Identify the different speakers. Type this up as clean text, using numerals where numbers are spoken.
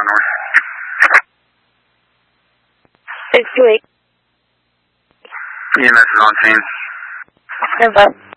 Speaker 1: southbound north.
Speaker 2: 628.
Speaker 1: EMS is on scene.
Speaker 2: Stand by.